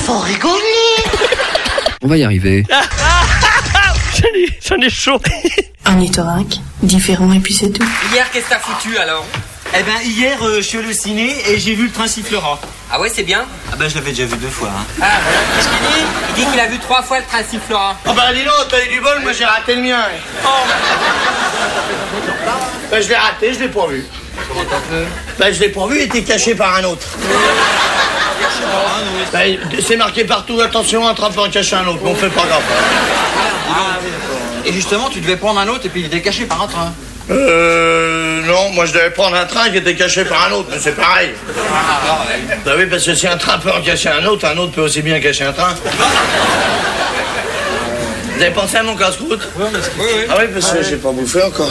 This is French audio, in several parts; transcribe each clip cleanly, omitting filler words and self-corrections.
faut rigoler. On va y arriver. J'en ai chaud. Un itorac, différent et puis c'est tout. Hier, qu'est-ce que t'as foutu alors? Eh ben hier, je suis allé au ciné et j'ai vu le train sifflera. Ah ouais, c'est bien? Ah ben je l'avais déjà vu 2 fois. Hein. Ah, voilà. Qu'est-ce qu'il dit? Il dit qu'il a vu 3 fois le train sifflera. Ah bah dis donc, t'as eu du bol, moi j'ai raté le mien. Oh. Bah je l'ai raté, je l'ai pas vu. Comment t'as fait? Bah je l'ai pas vu, il était caché par un autre. Bah, c'est marqué partout, attention, un train peut en cacher un autre, mais on fait pas gaffe. Et justement, tu devais prendre un autre et puis il était caché par un train. Non, moi je devais prendre un train qui était caché par un autre, mais c'est pareil. Bah oui, parce que si un train peut en cacher un autre peut aussi bien cacher un train. Vous avez pensé à mon casse-croûte? Oui. Ah oui, parce que j'ai pas bouffé encore.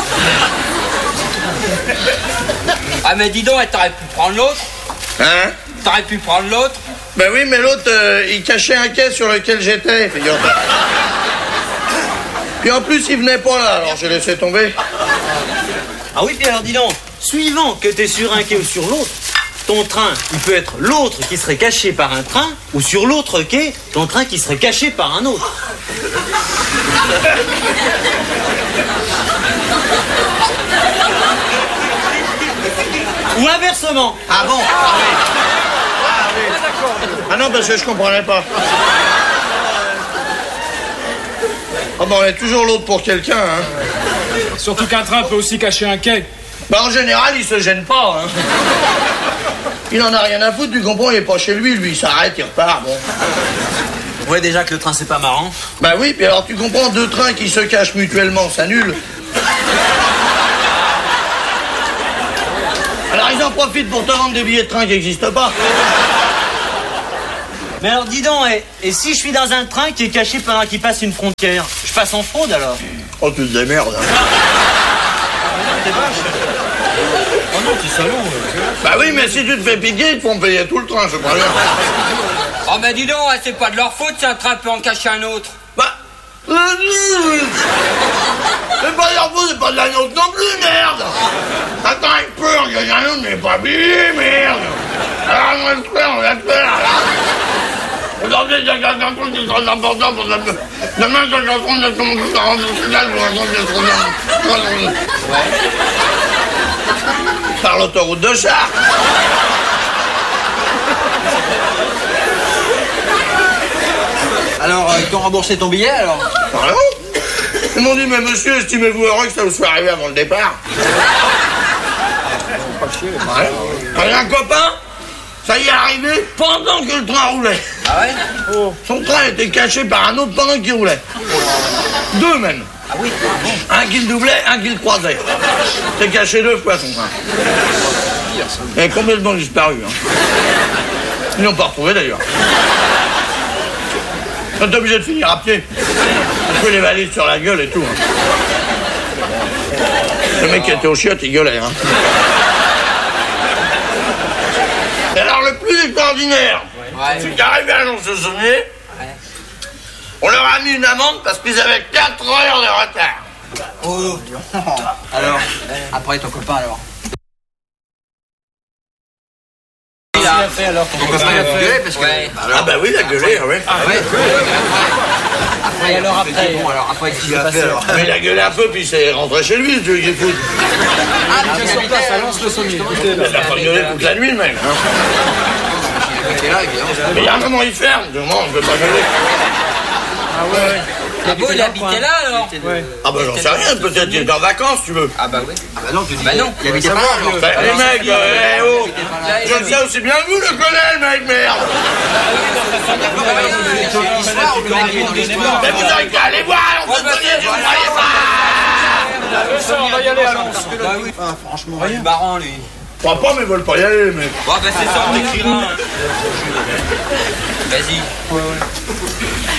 Ah mais dis donc, t'aurais pu prendre l'autre. Hein? T'aurais pu prendre l'autre. Bah oui, mais l'autre, il cachait un quai sur lequel j'étais, figure-toi. Puis en plus, il venait pas là, alors j'ai laissé tomber. Ah oui, puis alors dis donc, suivant que t'es sur un quai ou sur l'autre, ton train, il peut être l'autre qui serait caché par un train, ou sur l'autre quai, ton train qui serait caché par un autre. Ou inversement. Ah bon? Ah oui. Ah non, parce que je comprenais pas. Ah bah on est toujours l'autre pour quelqu'un, hein. Surtout qu'un train peut aussi cacher un quai. Bah en général, il se gêne pas, hein. Il en a rien à foutre, tu comprends, il est pas chez lui, il s'arrête, il repart, bon. Ouais, déjà que le train c'est pas marrant. Bah oui, puis alors tu comprends, 2 trains qui se cachent mutuellement, ça annule. Alors ils en profitent pour te vendre des billets de train qui n'existent pas. Mais alors dis donc, et si je suis dans un train qui est caché pendant qu'il passe une frontière, je passe en fraude alors? Oh, tu te démerdes. T'es vache. Oh non, t'es salaud. Bah oui, mais si tu te fais piquer, ils te font payer tout le train, je crois bien. Oh mais dis donc, c'est pas de leur faute si un train peut en cacher un autre. Bah... C'est pas de leur faute, c'est pas de la nôtre non plus, merde. Attends un peu, on gagne un autre, mais pas payé, merde. Alors on va le faire, Aujourd'hui, il y a un truc qui est très important pour ça. Demain, quand je rentre, je commence à rentrer au final, je raconte des trop bien. Par l'autoroute de Chartres. Alors, ils t'ont remboursé ton billet alors? Pardon? Ils m'ont dit, mais monsieur, estimez-vous heureux que ça vous soit arrivé avant le départ? Ouais. J'ai un copain, ça y est arrivé pendant que le train roulait. Ah ouais? Son train était caché par un autre pendant qu'il roulait. 2 même. Ah oui? Un qui le doublait, un qui le croisait. C'est caché 2 fois son train. Il est complètement disparu. Hein. Ils l'ont pas retrouvé d'ailleurs. Ils sont obligés de finir à pied. On peut les valises sur la gueule et tout. Hein. Le mec qui était au chiottes, il gueulait. Hein. Et alors le plus extraordinaire, c'est qu'arrivé à Lons-le-Saunier, on leur a mis une amende parce qu'ils avaient 4 heures de retard. Oh. Alors, après ton copain alors? Il a fait alors ton copain il a gueulé parce que... Ouais. Ah bah oui, il a gueulé, ouais. Ah ouais. Après, alors après, bon, alors après, qu'est-ce qu'il a fait alors? Mais il a gueulé un peu, puis il s'est rentré chez lui, ce Dieu qui fout. Ah, mais tu sur place à Lons-le-Saunier. Il a pas gueulé toute la nuit, le mec. Hein. Mais il y a un moment, il ferme. On ne peut pas gueuler. Ah ouais. Ah bon, il habitait là alors? Ah bah j'en sais rien, peut-être qu'il est en vacances, tu veux. Ah bah oui. Ah bah non, tu dis. Bah non. Il habitait pas là alors. Bah, les mecs, eh oh, je le sais aussi bien que vous, le colonel, mec, merde. L'histoire, le mec il est dans l'histoire. Mais vous n'avez qu'à aller voir, on se connaît, vous ne voyez pas. On va y aller alors. Bah oui. Ah, franchement, Il est marrant lui. Je crois pas, mais ils veulent pas y aller, mec. Bon bah c'est ça, on t'écrira. Vas-y.